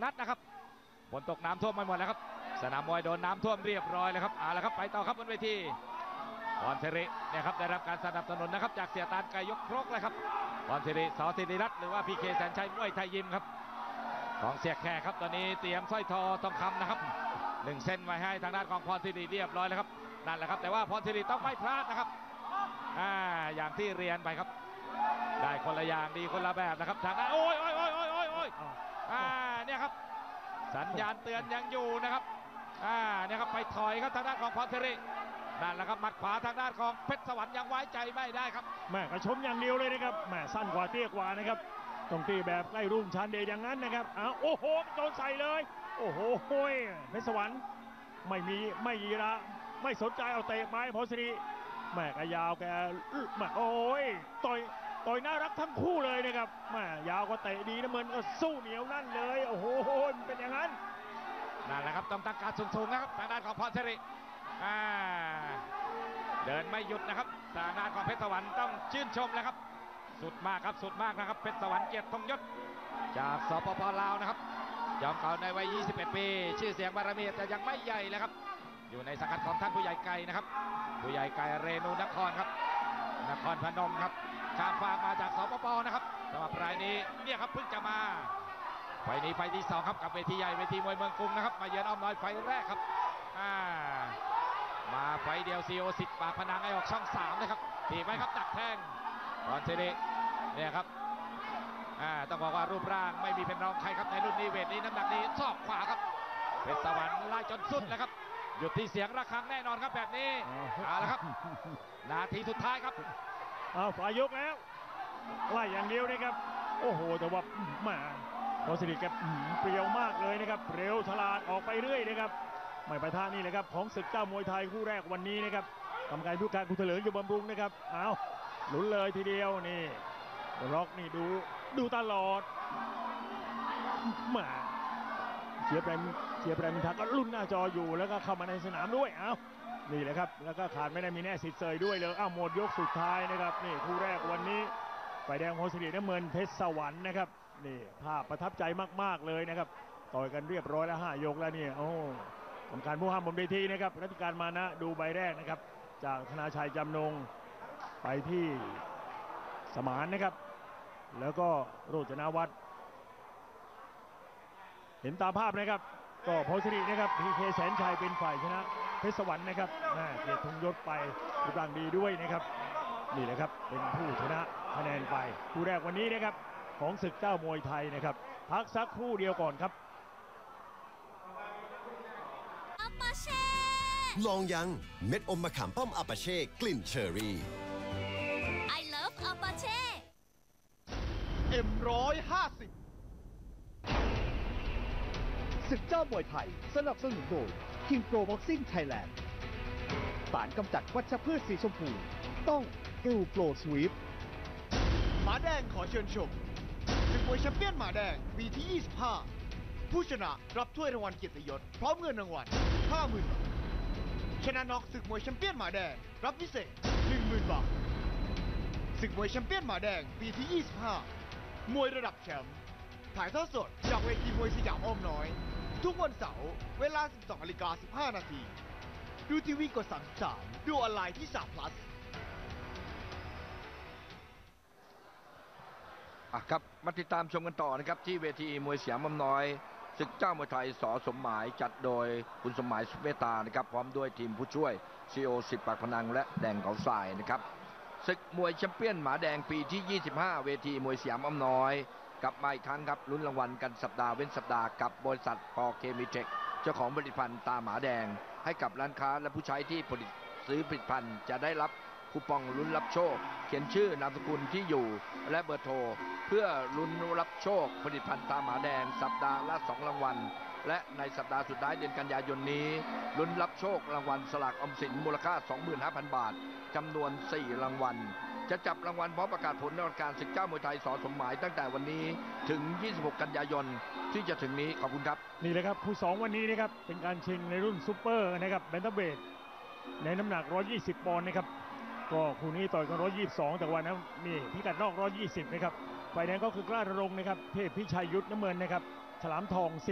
นัดนะครับฝนตกน้ำท่วมไปหมดแล้วครับสนามมวยโดนน้ำท่วมเรียบร้อยแล้วครับเอาละครับไปต่อครับบนเวทีพรศิริเนี่ยครับได้รับการสนับสนุนนะครับจากเสียตาลไก่ยกครกเลยครับพรศิริสศิริรัตน์หรือว่าพีเคแสนชัยมวยไทยยิมครับของเสียแขกครับตอนนี้เตรียมสร้อยทองคำนะครับ1 เส้นไว้ให้ทางด้านของพรศิริเรียบร้อยแล้วครับนั่นแหละครับแต่ว่าพรศิริต้องไม่พลาดนะครับอย่างที่เรียนไปครับได้คนละอย่างดีคนละแบบนะครับทางด้านโอ้ยเนี่ยครับสัญญาณเตือนยังอยู่นะครับเนี่ยครับไปถอยครับทางด้านของพรศิรินั่นแหละครับหมัดขวาทางด้านของเพชรสวรรค์ยังไว้ใจไม่ได้ครับแม่กระชมอย่างเดียวเลยนะครับแม่สั้นกว่าเตี้ยกว่านะครับต้องตีแบบใกล้รุ่งชันเดชอย่างนั้นนะครับโอ้โหโดนใส่เลยโอ้โหเพชรสวรรค์ไม่ยีระไม่สนใจเอาเตะไม้พรศิริแม่กระยาวแกแม่โอ้ยต่อยน่ารักทั้งคู่เลยนะครับแม่ยาวก็เตะดีน้ำเงินก็สู้เหนียวนั่นเลยโอ้โหมันเป็นอย่างนั้นนั่นแหละครับต้องตั้งการสูงๆนะครับทางด้านของพรศิริเดินไม่หยุดนะครับทางด้านของเพชรสวรรค์ต้องชื่นชมเลยครับสุดมากครับสุดมากนะครับเพชรสวรรค์เกียรติธงยศจากสปป.ลาวนะครับยอมเก่าในวัย21 ปีชื่อเสียงบารมีแต่ยังไม่ใหญ่เลยครับอยู่ในสังกัดของท่านผู้ใหญ่ไก่นะครับผู้ใหญ่ไก่เรนูนครครับนครพนมครับข้ามฟากมาจากสปป.นะครับสำหรับรายนี้เนี่ยครับเพิ่งจะมาไฟนี้ไฟที่2ครับกับเวทีใหญ่เวทีมวยเมืองกรุงนะครับมาเยือนอ้อมน้อยไฟแรกครับมาไฟเดียวซีโอสิทธิ์ปากพนังให้ออกช่อง3นะครับถีบไว้ครับดักแทงพรศิริเนี่ยครับต้องบอกว่ารูปร่างไม่มีเป็นรองใครครับในรุ่นนี้เวทนี้น้ำหนักนี้ศอกขวาครับเพชรสวรรค์ไล่จนสุดเลยครับหยุดที่เสียงระฆังแน่นอนครับแบบนี้เอาละครับนาทีสุดท้ายครับฝ่ายยกแล้วไล่อย่างเดียวนะครับโอ้โหแต่ว่ามาพรศิริแกเปรี้ยวมากเลยนะครับเร็วฉลาดออกไปเรื่อยนะครับไม่ไปท่านี่เลยครับของศึกเจ้ามวยไทยคู่แรกวันนี้นะครับกรรมการผู้การคุณเถลิงอยู่บำรุงนะครับลุ้นเลยทีเดียวนี่ล็อกนี่ดูตลอดมาเชียร์แปรมินทักก็รุ่นหน้าจออยู่แล้วก็เข้ามาในสนามด้วยนี่แหละครับแล้วก็ขาดไม่ได้มีแน่สิทธิ์เซยด้วยเลยหมดยกสุดท้ายนะครับนี่คู่แรกวันนี้ฝ่ายแดงพรศิริน้ำเงินเพชรสวรรค์นะครับนี่ภาพประทับใจมากๆเลยนะครับต่อยกันเรียบร้อยแล้ว5 ยกแล้วเนี่ยกรรมการผู้ห้ามบนเวทีนะครับรัติการมานะดูใบแรกนะครับจากธนาชัยจำนงไปที่สมานนะครับแล้วก็โรจนวัฒน์เห็นตามภาพนะครับก็พรศิรินะครับพีเคแสนชัยเป็นฝ่ายชนะเพชรสวรรค์นะครับเกียรติธงยศไปรูปร่างดีด้วยนะครับนี่แหละครับเป็นผู้ชนะคะแนนไปคู่แรกวันนี้นะครับของศึกเจ้ามวยไทยนะครับพักสักครู่เดียวก่อนครับลองยังเม็ดอมมะขามป้อมอาปาเช่กลิ่นเชอรี่ I love Apache M150 ศึกเจ้ามวยไทยสนับสนุนโดย King Pro Boxing Thailand สารกำจัดวัชพืชสีชมพูต้องกลูโปรสวีปหมาแดงขอเชิญชมศึกมวยแชมเปี้ยนหมาแดงปีที่ 25 ผู้ชนะรับถ้วยรางวัลเกียรติยศพร้อมเงินรางวัล 50,000 บาทชนะน็อกศึกมวยแชมเปี้ยนหมาแดงรับพิเศษ 10,000 บาทศึกมวยแชมเปี้ยนหมาแดงปีที่ 25 มวยระดับแชมป์ถ่ายทอดสดจากเวทีมวยสยามอ้อมน้อยทุกวันเสาร์เวลา 12:15 น.ดูทีวีกด33ดูออนไลน์ที่3 plus ครับมาติดตามชมกันต่อนะครับที่เวทีมวยสยามอ้อมน้อยศึกเจ้ามวยไทยส.สมหมายจัดโดยคุณสมหมายสุเมตตานะครับพร้อมด้วยทีมผู้ช่วยซีโอสิทธิ์ปากพนังและแดงเขาทรายนะครับศึกมวยแชมเปี้ยนหมาแดงปีที่ 25 เวทีมวยสยามอ้อมน้อยกลับมาอีกครั้งครับลุ้นรางวัลกันสัปดาห์เว้นสัปดาห์กับบริษัทปอเคมีเทคเจ้าของผลิตภัณฑ์ตาหมาแดงให้กับร้านค้าและผู้ใช้ที่ซื้อผลิตภัณฑ์จะได้รับคูปองลุ้นรับโชคเขียนชื่อนามสกุลที่อยู่และเบอร์โทรเพื่อลุ้นรับโชคผลิตภัณฑ์ตาหมาแดงสัปดาห์ละ2 รางวัลและในสัปดาห์สุดท้ายเดือนกันยายนนี้ลุ้นรับโชครางวัลสลากออมสินมูลค่า 25,000 บาทจำนวน4 รางวัลจะจับรางวัลพร้อมประกาศผลในการศึกเจ้ามวยไทยส.สมหมายตั้งแต่วันนี้ถึง 26 กันยายนที่จะถึงนี้ขอบคุณครับนี่เลยครับคู่2วันนี้นะครับเป็นการชิงในรุ่นซุปเปอร์นะครับแบนตัมเวทในน้ำหนัก120 ปอนด์นะครับก็คู่นี้ต่อยกัน122แต่วันนั้นนี่พิกัดนอก120นะครับฝ่ายแดงก็คือกล้าณรงค์นะครับเทพพิชัยยุทธน้ำเงินนะครับฉลามทอง